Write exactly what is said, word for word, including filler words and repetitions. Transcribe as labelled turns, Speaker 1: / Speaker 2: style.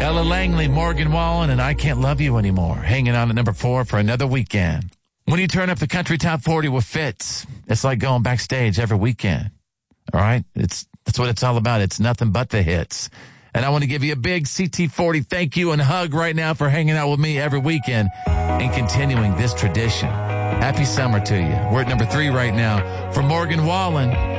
Speaker 1: Ella Langley, Morgan Wallen, and I Can't Love You Anymore. Hanging on at number four for another weekend. When you turn up the country top forty with Fitz, it's like going backstage every weekend. All right? It's That's what it's all about. It's nothing but the hits. And I want to give you a big C T forty thank you and hug right now for hanging out with me every weekend and continuing this tradition. Happy summer to you. We're at number three right now for Morgan Wallen.